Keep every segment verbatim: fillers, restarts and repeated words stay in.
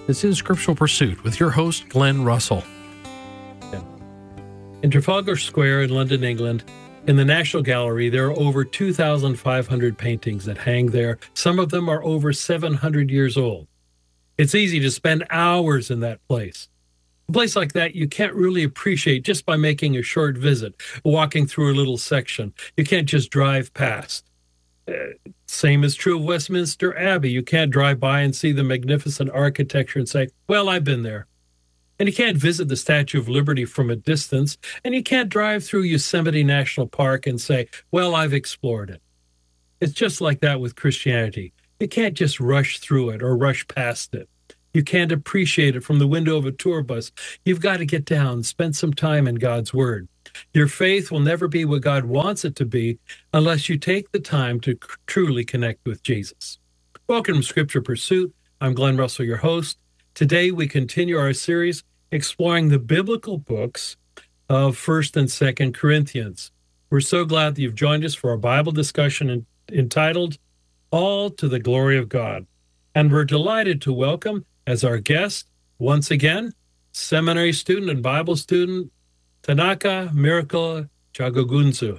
This is Scriptural Pursuit with your host, Glenn Russell. In Trafalgar Square in London, England, in the National Gallery, there are over two thousand five hundred paintings that hang there. Some of them are over seven hundred years old. It's easy to spend hours in that place. A place like that you can't really appreciate just by making a short visit, walking through a little section. You can't just drive past. Uh, same is true of Westminster Abbey. You can't drive by and see the magnificent architecture and say, well, I've been there. And you can't visit the Statue of Liberty from a distance, and you can't drive through Yosemite National Park and say, well, I've explored it. It's just like that with Christianity. You can't just rush through it or rush past it. You can't appreciate it from the window of a tour bus. You've got to get down, spend some time in God's Word. Your faith will never be what God wants it to be unless you take the time to c- truly connect with Jesus. Welcome to Scripture Pursuit. I'm Glenn Russell, your host. Today we continue our series exploring the biblical books of First and Second Corinthians. We're so glad that you've joined us for our Bible discussion in, entitled All to the Glory of God. And we're delighted to welcome as our guest, once again, seminary student and Bible student, Tanaka Miracle Chagogunzu.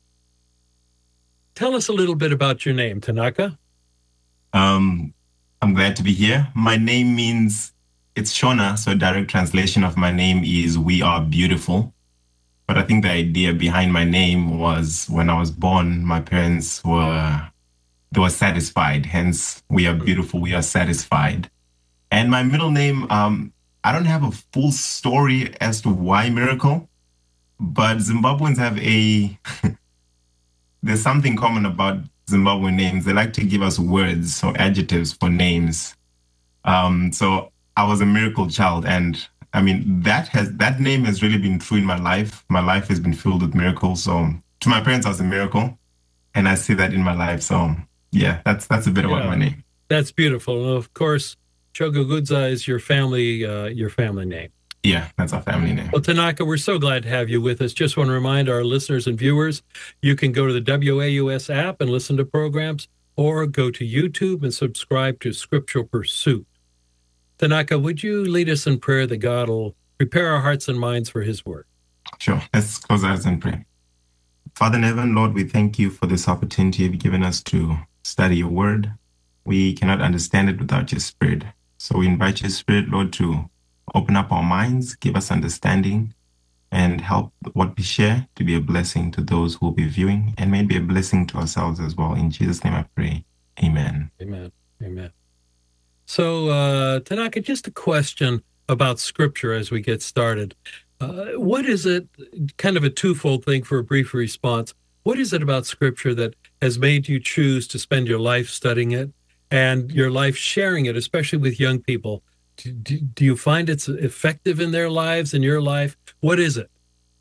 Tell us a little bit about your name, Tanaka. Um, I'm glad to be here. My name means, it's Shona, so direct translation of my name is We Are Beautiful. But I think the idea behind my name was when I was born, my parents were, they were satisfied. Hence, we are beautiful, we are satisfied. And my middle name, um, I don't have a full story as to why Miracle, but Zimbabweans have a, there's something common about Zimbabwean names. They like to give us words or adjectives for names. Um, so I was a miracle child. And I mean, that has, that name has really been true in my life. My life has been filled with miracles. So to my parents, I was a miracle. And I see that in my life. So yeah, that's, that's a bit Yeah, about my name. That's beautiful. And of course, Chogogudza is your family, uh, your family name. Yeah, that's our family name. Well, Tanaka, we're so glad to have you with us. Just want to remind our listeners and viewers, you can go to the W A U S app and listen to programs, or go to YouTube and subscribe to Scriptural Pursuit. Tanaka, would you lead us in prayer that God will prepare our hearts and minds for his word? Sure. Let's close our eyes and pray. Father in heaven, Lord, we thank you for this opportunity you've given us to study your word. We cannot understand it without your spirit. So we invite your spirit, Lord, to open up our minds, give us understanding, and help what we share to be a blessing to those who will be viewing, and maybe a blessing to ourselves as well. In Jesus' name I pray. Amen. Amen. Amen. So, uh, Tanaka, just a question about Scripture as we get started. Uh, what is it, kind of a twofold thing for a brief response, what is it about Scripture that has made you choose to spend your life studying it and your life sharing it, especially with young people? Do, do, do you find it's effective in their lives, in your life? What is it?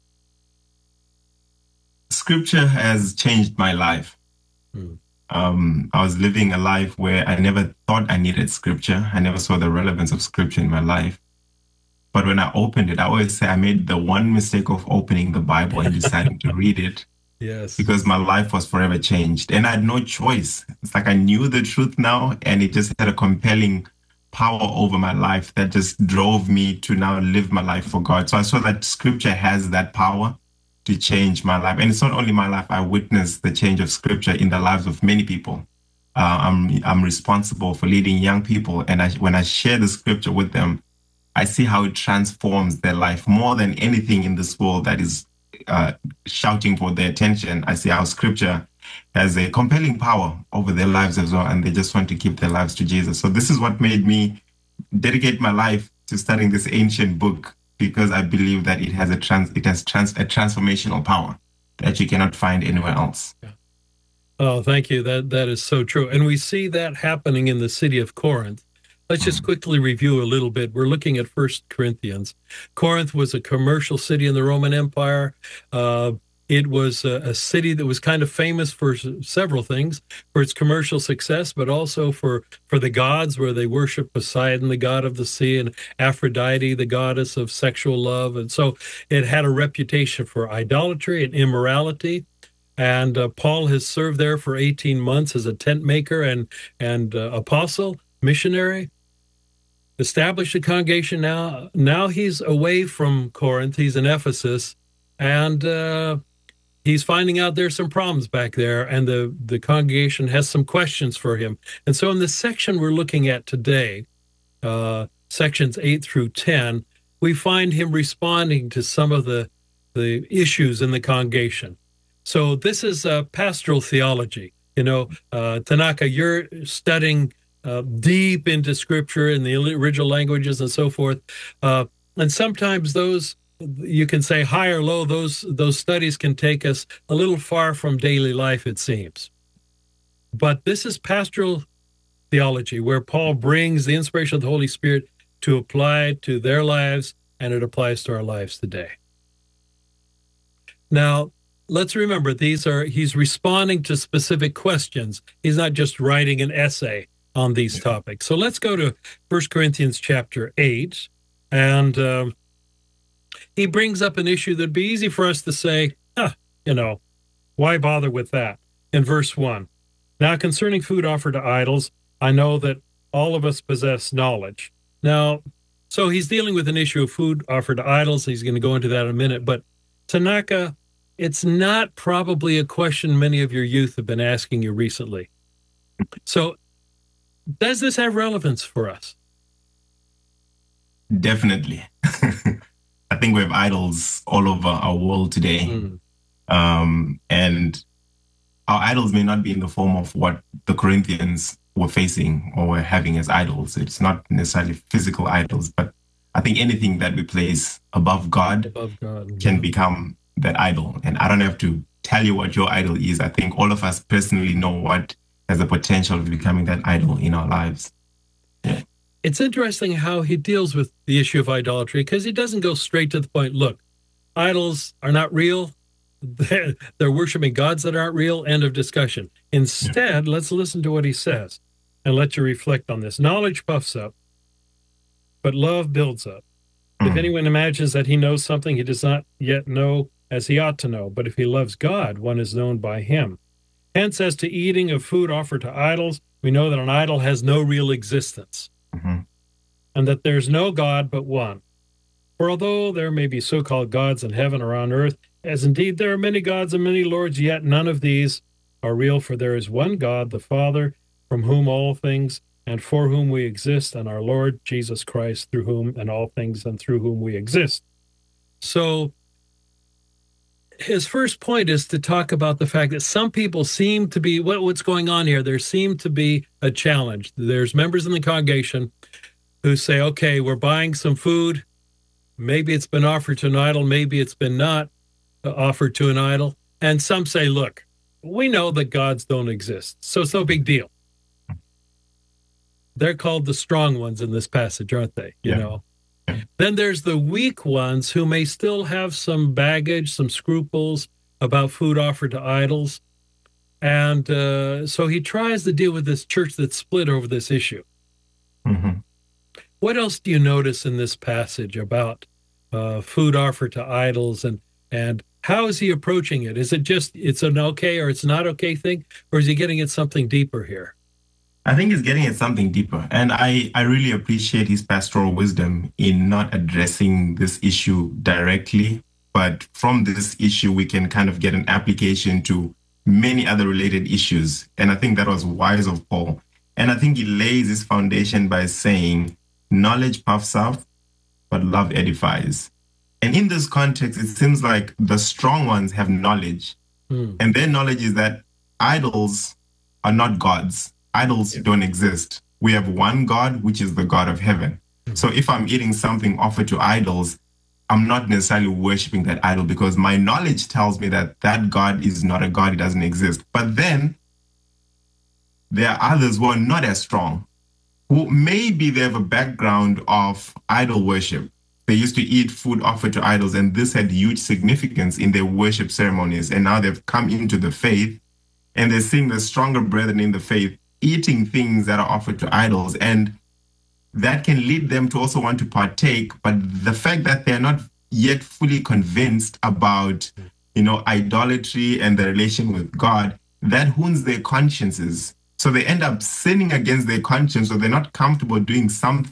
Scripture has changed my life. Hmm. Um, I was living a life where I never thought I needed Scripture. I never saw the relevance of Scripture in my life. But when I opened it, I always say I made the one mistake of opening the Bible and deciding to read it. Yes. Because my life was forever changed. And I had no choice. It's like I knew the truth now, and it just had a compelling power over my life that just drove me to now live my life for God. So I saw that Scripture has that power to change my life. And it's not only my life, I witnessed the change of Scripture in the lives of many people. Uh, I'm, I'm responsible for leading young people. And I, when I share the Scripture with them, I see how it transforms their life more than anything in this world that is uh, shouting for their attention. I see how Scripture has a compelling power over their lives as well, and they just want to keep their lives to Jesus. So this is what made me dedicate my life to studying this ancient book, because I believe that it has a trans it has trans a transformational power that you cannot find anywhere else. Yeah. Oh, thank you. That that is so true. And we see that happening in the city of Corinth. Let's just quickly review a little bit. We're looking at First Corinthians. Corinth was a commercial city in the Roman Empire. Uh, it was a, a city that was kind of famous for s- several things, for its commercial success, but also for, for the gods, where they worship Poseidon, the god of the sea, and Aphrodite, the goddess of sexual love. And so it had a reputation for idolatry and immorality. And uh, Paul has served there for eighteen months as a tent maker and, and uh, apostle, missionary. established a congregation now. Now he's away from Corinth. He's in Ephesus, and uh, he's finding out there's some problems back there, and the, the congregation has some questions for him. And so in the section we're looking at today, uh, sections eight through ten, we find him responding to some of the, the issues in the congregation. So this is uh, pastoral theology. You know, uh, Tanaka, you're studying uh, deep into Scripture in the original languages and so forth. Uh, and sometimes those, you can say high or low, those, those studies can take us a little far from daily life, it seems. But this is pastoral theology, where Paul brings the inspiration of the Holy Spirit to apply to their lives, and it applies to our lives today. Now, let's remember, these are, he's responding to specific questions. He's not just writing an essay on these topics. So let's go to First Corinthians chapter eight, and um, he brings up an issue that'd be easy for us to say, huh, you know, why bother with that? In verse one, now concerning food offered to idols, I know that all of us possess knowledge. Now, so he's dealing with an issue of food offered to idols. He's going to go into that in a minute. But Tanaka, it's not probably a question many of your youth have been asking you recently. So does this have relevance for us? Definitely. I think we have idols all over our world today. Mm. Um, and our idols may not be in the form of what the Corinthians were facing or were having as idols. It's not necessarily physical idols, but I think anything that we place above God, above God can yeah. become that idol. And I don't have to tell you what your idol is. I think all of us personally know what has the potential of becoming that idol in our lives. Yeah. It's interesting how he deals with the issue of idolatry, because he doesn't go straight to the point. Look, idols are not real. They're, they're worshiping gods that aren't real. End of discussion. Instead, yeah. let's listen to what he says and let you reflect on this. Knowledge puffs up, but love builds up. Mm. If anyone imagines that he knows something he does not yet know as he ought to know, but if he loves God, one is known by him. Hence, as to eating of food offered to idols, we know that an idol has no real existence, mm-hmm. and that there's no God but one. For although there may be so-called gods in heaven or on earth, as indeed there are many gods and many lords, yet none of these are real, for there is one God, the Father, from whom all things and for whom we exist, and our Lord Jesus Christ, through whom and all things and through whom we exist. So his first point is to talk about the fact that some people seem to be, what, what's going on here? There seemed to be a challenge. There's members in the congregation who say, okay, we're buying some food. Maybe it's been offered to an idol. Maybe it's been not offered to an idol. And some say, look, we know that gods don't exist, so it's no big deal. They're called the strong ones in this passage, aren't they? You yeah. know. Then there's the weak ones who may still have some baggage, some scruples about food offered to idols. And uh, so he tries to deal with this church that's split over this issue. Mm-hmm. What else do you notice in this passage about uh, food offered to idols, and and how is he approaching it? Is it just it's an okay or it's not okay thing, or is he getting at something deeper here? I think he's getting at something deeper. And I, I really appreciate his pastoral wisdom in not addressing this issue directly, but from this issue, we can kind of get an application to many other related issues. And I think that was wise of Paul. And I think he lays his foundation by saying, knowledge puffs up, but love edifies. And in this context, it seems like the strong ones have knowledge. Mm. And their knowledge is that idols are not gods. Idols yeah. don't exist. We have one God, which is the God of heaven. Mm-hmm. So if I'm eating something offered to idols, I'm not necessarily worshiping that idol because my knowledge tells me that that God is not a God, it doesn't exist. But then there are others who are not as strong, who maybe they have a background of idol worship. They used to eat food offered to idols, and this had huge significance in their worship ceremonies. And now they've come into the faith, and they're seeing the stronger brethren in the faith eating things that are offered to idols, and that can lead them to also want to partake. But the fact that they're not yet fully convinced about, you know, idolatry and the relation with God, that wounds their consciences. So they end up sinning against their conscience, or they're not comfortable doing something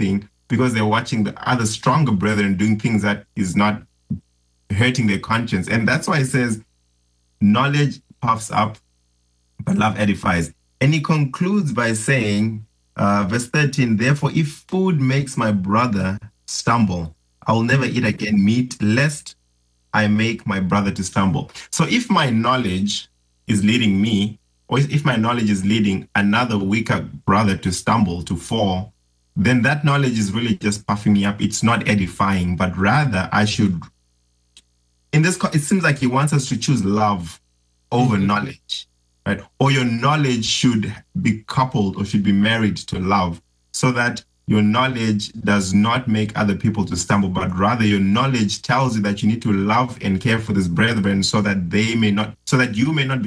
because they're watching the other stronger brethren doing things that is not hurting their conscience. And that's why it says, knowledge puffs up, but love edifies. And he concludes by saying, uh, verse thirteen, therefore, if food makes my brother stumble, I will never eat again meat, lest I make my brother to stumble. So if my knowledge is leading me, or if my knowledge is leading another weaker brother to stumble, to fall, then that knowledge is really just puffing me up. It's not edifying, but rather I should, in this, it seems like he wants us to choose love over mm-hmm. knowledge, right? Or your knowledge should be coupled or should be married to love, so that your knowledge does not make other people to stumble, but rather your knowledge tells you that you need to love and care for this brethren so that they may not, so that you may not be